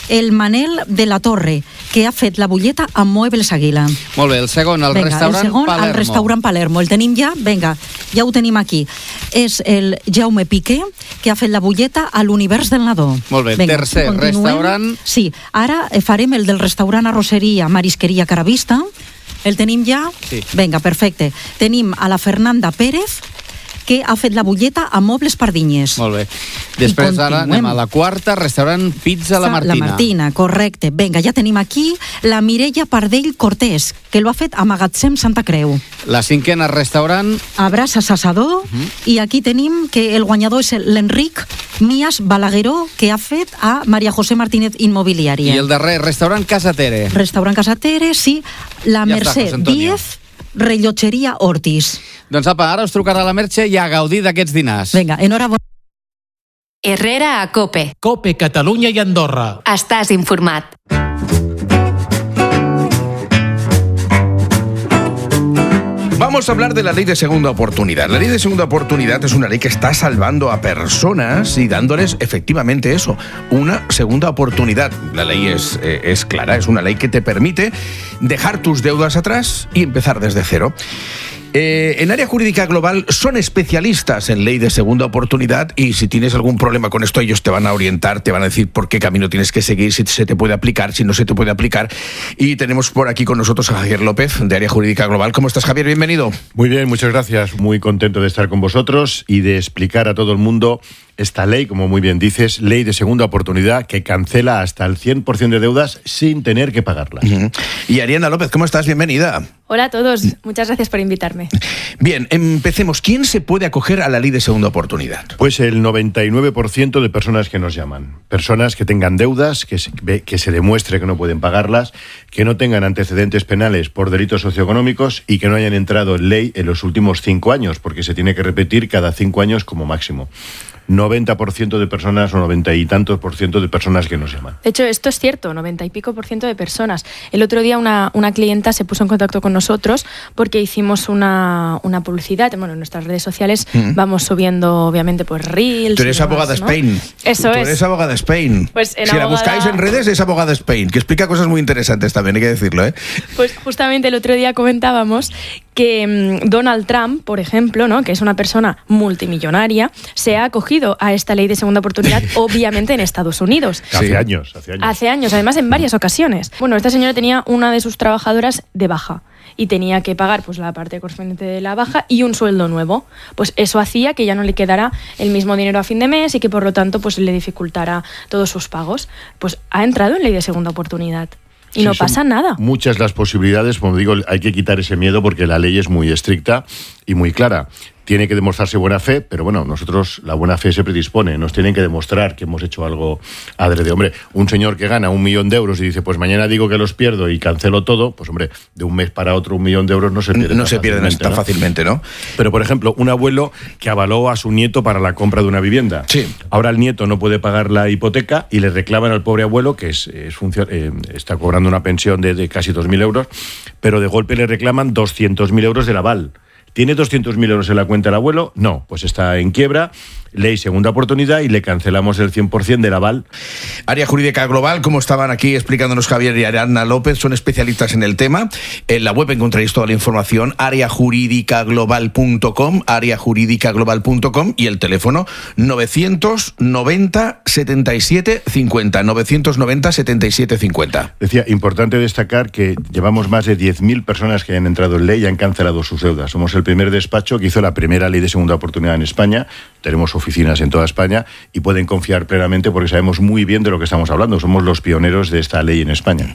el Manel de la Torre, que ha fet la butlleta amb Muebles Àguila. Molt bé, el segon, el restaurant Palermo. El restaurant Palermo. El tenim ja? Vinga, ja ho tenim aquí. És el Jaume Piqué, que ha fet la butlleta a l'Univers del Nadó. Molt bé, Vinga, tercer, continuem. restaurant... Sí, ara farem el del restaurant Arrosseria Marisqueria Caravista. El tenim ja? Sí. Vinga, perfecte. Tenim a la Fernanda Pérez, que ha fet la butlleta a Mobles Pardinyes. Molt bé. Després ara anem a la quarta, restaurant Pizza La Martina. La Martina, correcte. Vinga, ja tenim aquí la Mireia Pardell Cortés, que l'ha fet a Magatzem Santa Creu. La cinquena, restaurant... Abraça Sassador, i aquí tenim que el guanyador és l'Enric Mías Balagueró, que ha fet a Maria José Martínez Immobiliària. I el darrer, restaurant Casa Tere. Restaurant Casa Tere, sí. La Ja Mercè està, Díez, Rellotgeria Ortiz. Doncs apa, ara us trucarà la Merche i a gaudir d'aquests dinars. Vinga, enhorabona. Herrera a COPE. COPE, Catalunya i Andorra. Estàs informat. Vamos a hablar de la ley de segunda oportunidad. La ley de segunda oportunidad es una ley que está salvando a personas y dándoles efectivamente eso, una segunda oportunidad. La ley es clara, es una ley que te permite dejar tus deudas atrás y empezar desde cero. En Área Jurídica Global son especialistas en ley de segunda oportunidad y si tienes algún problema con esto, ellos te van a orientar, te van a decir por qué camino tienes que seguir, si se te puede aplicar, si no se te puede aplicar. Y tenemos por aquí con nosotros a Javier López, de Área Jurídica Global. ¿Cómo estás, Javier? Bienvenido. Muy bien, muchas gracias. Muy contento de estar con vosotros y de explicar a todo el mundo esta ley, como muy bien dices, ley de segunda oportunidad, que cancela hasta el 100% de deudas sin tener que pagarlas. Y Ariana López, ¿cómo estás? Bienvenida. Hola a todos, muchas gracias por invitarme. Bien, empecemos. ¿Quién se puede acoger a la ley de segunda oportunidad? Pues el 99% de personas que nos llaman. Personas que tengan deudas, que se demuestre que no pueden pagarlas, que no tengan antecedentes penales por delitos socioeconómicos y que no hayan entrado en ley en los últimos 5 años, porque se tiene que repetir cada 5 años como máximo. 90% de personas o 90 y tantos % de personas que nos llaman. De hecho, esto es cierto, 90 y pico % de personas. El otro día una clienta se puso en contacto con nosotros porque hicimos una publicidad. Bueno, en nuestras redes sociales vamos subiendo, obviamente, pues reels. Tú eres abogada ¿no? Spain. Eso Tú es. eres abogada Spain. Pues en si la buscáis en redes es abogada Spain, que explica cosas muy interesantes también, hay que decirlo, ¿eh? Pues justamente el otro día comentábamos que Donald Trump, por ejemplo, ¿no?, que es una persona multimillonaria, se ha acogido a esta ley de segunda oportunidad, obviamente en Estados Unidos. Hace años. Hace años, además en varias ocasiones. Bueno, esta señora tenía una de sus trabajadoras de baja y tenía que pagar pues la parte correspondiente de la baja y un sueldo nuevo. Pues eso hacía que ya no le quedara el mismo dinero a fin de mes y que por lo tanto pues le dificultara todos sus pagos. Pues ha entrado en ley de segunda oportunidad. Y no pasa nada. Muchas las posibilidades, como digo, hay que quitar ese miedo porque la ley es muy estricta y muy clara. Tiene que demostrarse buena fe, pero bueno, nosotros la buena fe se predispone. Nos tienen que demostrar que hemos hecho algo adrede. Hombre, un señor que gana 1 millón de euros y dice, pues mañana digo que los pierdo y cancelo todo, pues hombre, de un mes para otro 1 millón de euros no se pierde. No se pierden tan fácilmente, ¿no? Pero, por ejemplo, un abuelo que avaló a su nieto para la compra de una vivienda. Sí. Ahora el nieto no puede pagar la hipoteca y le reclaman al pobre abuelo, que está cobrando una pensión de casi 2.000 euros, pero de golpe le reclaman 200.000 euros del aval. ¿Tiene 200.000 euros en la cuenta el abuelo? No, pues está en quiebra, ley segunda oportunidad y le cancelamos el 100% del aval. Área Jurídica Global, como estaban aquí explicándonos Javier y Ariana López, son especialistas en el tema. En la web encontraréis toda la información, areajuridicaglobal.com, areajuridicaglobal.com, y el teléfono 990 77 50, 990 77 50. Decía, importante destacar que llevamos más de 10.000 personas que han entrado en ley y han cancelado sus deudas. Somos el primer despacho que hizo la primera ley de segunda oportunidad en España. Tenemos oficinas en toda España y pueden confiar plenamente porque sabemos muy bien de lo que estamos hablando. Somos los pioneros de esta ley en España.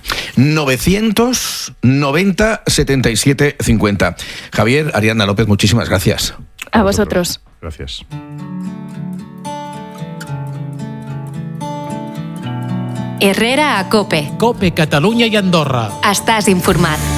990 77 50. Javier, Ariana López, muchísimas gracias. A vosotros. Gracias. Herrera a COPE. COPE, Catalunya i Andorra. Estàs informat.